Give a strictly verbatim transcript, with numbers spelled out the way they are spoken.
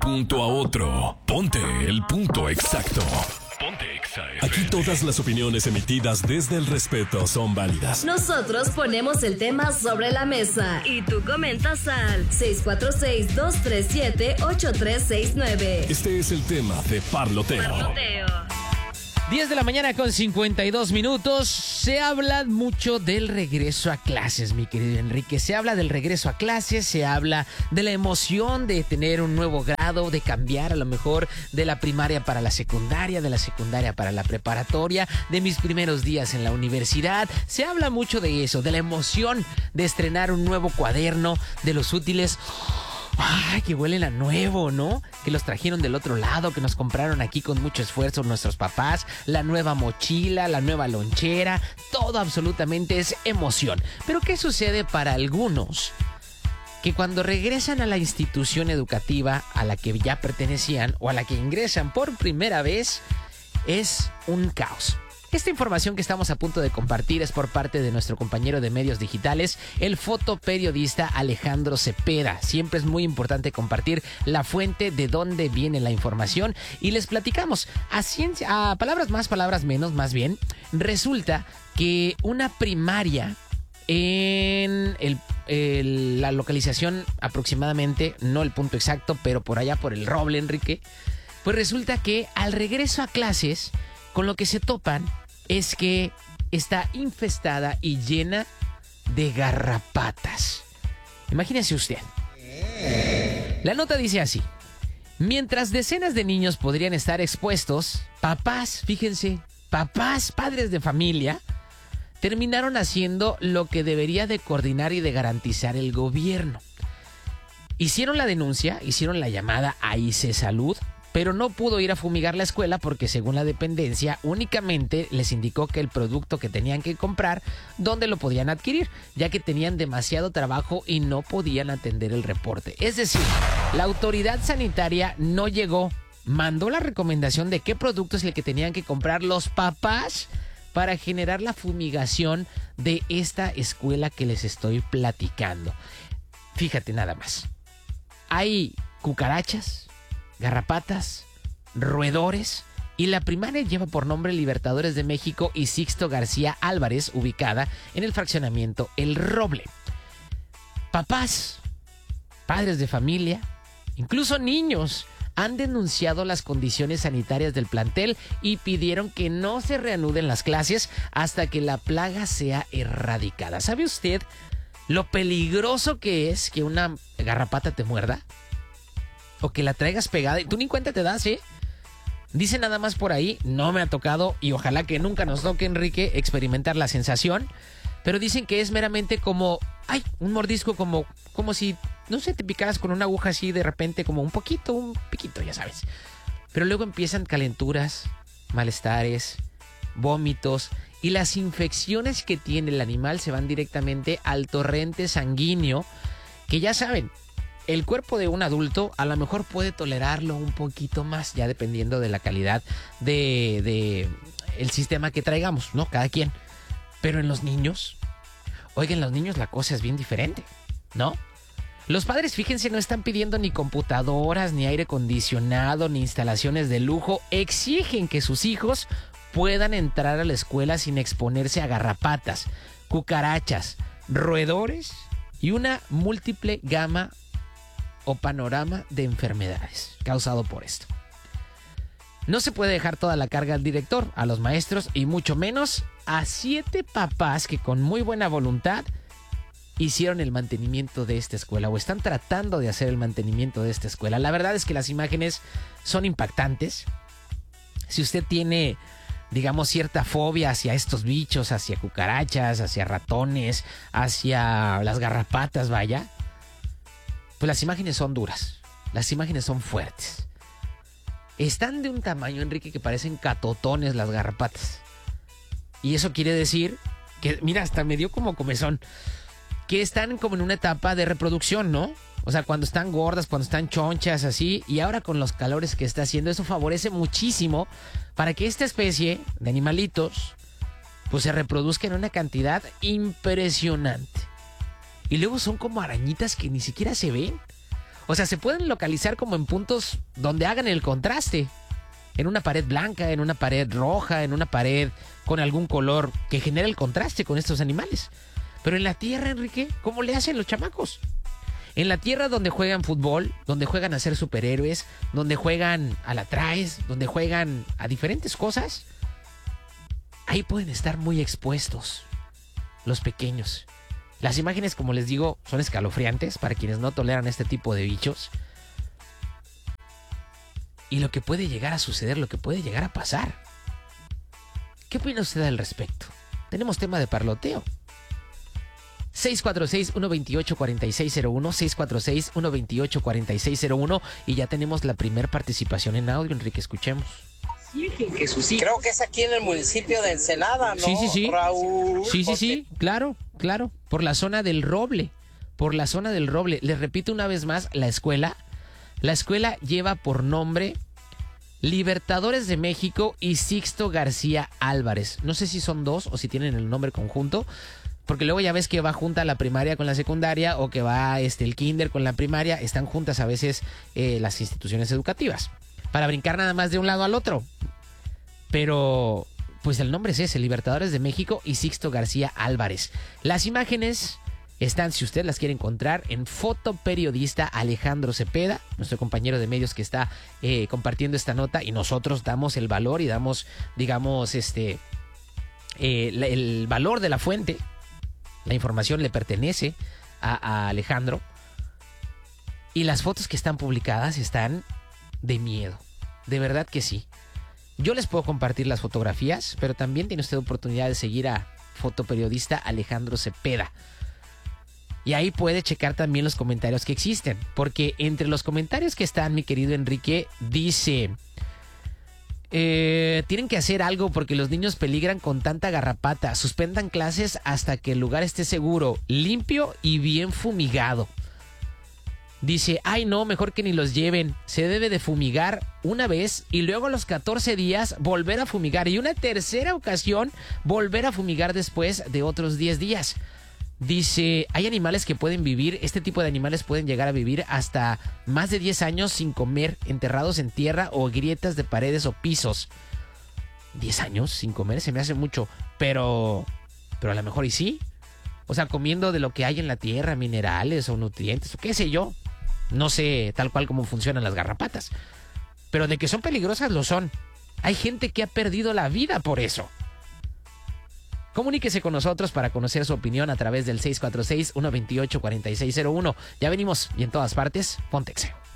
punto a otro. Ponte el punto exacto. Ponte Exa F M. Aquí todas las opiniones emitidas desde el respeto son válidas. Nosotros ponemos el tema sobre la mesa y tú comentas al seis cuatro seis, dos tres siete, ocho tres seis nueve. Este es el tema de Parloteo. Parloteo. diez de la mañana con cincuenta y dos minutos. Se habla mucho del regreso a clases, mi querido Enrique. Se habla del regreso a clases, se habla de la emoción de tener un nuevo grado, de cambiar a lo mejor de la primaria para la secundaria, de la secundaria para la preparatoria, de mis primeros días en la universidad. Se habla mucho de eso, de la emoción de estrenar un nuevo cuaderno, de los útiles. ¡Ay, que huelen a nuevo!, ¿no? Que los trajeron del otro lado, que nos compraron aquí con mucho esfuerzo nuestros papás, la nueva mochila, la nueva lonchera, todo absolutamente es emoción. Pero ¿qué sucede para algunos? Que cuando regresan a la institución educativa a la que ya pertenecían o a la que ingresan por primera vez, es un caos. Esta información que estamos a punto de compartir es por parte de nuestro compañero de medios digitales, el fotoperiodista Alejandro Cepeda. Siempre es muy importante compartir la fuente de dónde viene la información y les platicamos a ciencia, a palabras más, palabras menos, más bien. Resulta que una primaria en el, el, la localización aproximadamente, no el punto exacto, pero por allá por el Roble, Enrique, pues resulta que al regreso a clases, con lo que se topan es que está infestada y llena de garrapatas. Imagínese usted. La nota dice así: mientras decenas de niños podrían estar expuestos, papás, fíjense, papás, padres de familia, terminaron haciendo lo que debería de coordinar y de garantizar el gobierno. Hicieron la denuncia, hicieron la llamada a I C E Salud, pero no pudo ir a fumigar la escuela porque según la dependencia únicamente les indicó que el producto que tenían que comprar, dónde lo podían adquirir, ya que tenían demasiado trabajo y no podían atender el reporte. Es decir, la autoridad sanitaria no llegó, mandó la recomendación de qué producto es el que tenían que comprar los papás para generar la fumigación de esta escuela que les estoy platicando. Fíjate nada más. Hay cucarachas, garrapatas, roedores, y la primaria lleva por nombre Libertadores de México y Sixto García Álvarez, ubicada en el fraccionamiento El Roble. Papás, padres de familia, incluso niños, han denunciado las condiciones sanitarias del plantel y pidieron que no se reanuden las clases hasta que la plaga sea erradicada. ¿Sabe usted lo peligroso que es que una garrapata te muerda? O que la traigas pegada y tú ni cuenta te das, ¿eh? Dice nada más por ahí, no me ha tocado y ojalá que nunca nos toque, Enrique, experimentar la sensación. Pero dicen que es meramente como, ay, un mordisco como, como si, no sé, te picaras con una aguja así de repente, como un poquito, un piquito, ya sabes. Pero luego empiezan calenturas, malestares, vómitos y las infecciones que tiene el animal se van directamente al torrente sanguíneo, que ya saben, el cuerpo de un adulto a lo mejor puede tolerarlo un poquito más, ya dependiendo de la calidad de, de el sistema que traigamos, ¿no? Cada quien. Pero en los niños, oigan, los niños la cosa es bien diferente, ¿no? Los padres, fíjense, no están pidiendo ni computadoras, ni aire acondicionado, ni instalaciones de lujo. Exigen que sus hijos puedan entrar a la escuela sin exponerse a garrapatas, cucarachas, roedores y una múltiple gama o panorama de enfermedades causado por esto. No se puede dejar toda la carga al director, a los maestros y mucho menos a siete papás que con muy buena voluntad hicieron el mantenimiento de esta escuela o están tratando de hacer el mantenimiento de esta escuela. La verdad es que las imágenes son impactantes. Si usted tiene, digamos, cierta fobia hacia estos bichos, hacia cucarachas, hacia ratones, hacia las garrapatas, vaya, pues las imágenes son duras, las imágenes son fuertes. Están de un tamaño, Enrique, que parecen catotones las garrapatas. Y eso quiere decir que, mira, hasta me dio como comezón, que están como en una etapa de reproducción, ¿no? O sea, cuando están gordas, cuando están chonchas, así. Y ahora con los calores que está haciendo, eso favorece muchísimo para que esta especie de animalitos pues se reproduzca en una cantidad impresionante. Y luego son como arañitas que ni siquiera se ven. O sea, se pueden localizar como en puntos donde hagan el contraste. En una pared blanca, en una pared roja, en una pared con algún color que genere el contraste con estos animales. Pero en la tierra, Enrique, ¿cómo le hacen los chamacos? En la tierra donde juegan fútbol, donde juegan a ser superhéroes, donde juegan a la traes, donde juegan a diferentes cosas, ahí pueden estar muy expuestos los pequeños. Las imágenes, como les digo, son escalofriantes para quienes no toleran este tipo de bichos. Y lo que puede llegar a suceder, lo que puede llegar a pasar. ¿Qué opina usted al respecto? Tenemos tema de parloteo. seis cuatro seis, uno dos ocho, cuatro seis cero uno, seis cuatro seis, uno dos ocho, cuatro seis cero uno y ya tenemos la primera participación en audio, Enrique, escuchemos. Creo que es aquí en el municipio de Ensenada, ¿no? Sí, sí, sí. Raúl. Sí, sí, sí, claro, claro. Por la zona del Roble, por la zona del Roble. Les repito una vez más, la escuela, la escuela lleva por nombre Libertadores de México y Sixto García Álvarez. No sé si son dos o si tienen el nombre conjunto, porque luego ya ves que va junta la primaria con la secundaria o que va este, el kinder con la primaria. Están juntas a veces eh, las instituciones educativas para brincar nada más de un lado al otro. Pero pues el nombre es ese, Libertadores de México y Sixto García Álvarez. Las imágenes están, si usted las quiere encontrar, en fotoperiodista Alejandro Cepeda, nuestro compañero de medios que está eh, compartiendo esta nota, y nosotros damos el valor y damos, digamos, este eh, el valor de la fuente. La información le pertenece a, a Alejandro. Y las fotos que están publicadas están de miedo. De verdad que sí. Yo les puedo compartir las fotografías, pero también tiene usted oportunidad de seguir a fotoperiodista Alejandro Cepeda. Y ahí puede checar también los comentarios que existen. Porque entre los comentarios que están, mi querido Enrique, dice... Eh, tienen que hacer algo porque los niños peligran con tanta garrapata. Suspendan clases hasta que el lugar esté seguro, limpio y bien fumigado. Dice, ay no, mejor que ni los lleven. Se debe de fumigar una vez y luego a los catorce días volver a fumigar. Y una tercera ocasión volver a fumigar después de otros diez días. Dice, hay animales que pueden vivir, este tipo de animales pueden llegar a vivir hasta más de diez años sin comer, enterrados en tierra o grietas de paredes o pisos. diez años sin comer se me hace mucho, pero, pero a lo mejor y sí. O sea, comiendo de lo que hay en la tierra, minerales o nutrientes o qué sé yo. No sé tal cual cómo funcionan las garrapatas. Pero de que son peligrosas lo son. Hay gente que ha perdido la vida por eso. Comuníquese con nosotros para conocer su opinión a través del seis cuatro seis, uno dos ocho, cuatro seis cero uno. Ya venimos y en todas partes, Ponte Exa.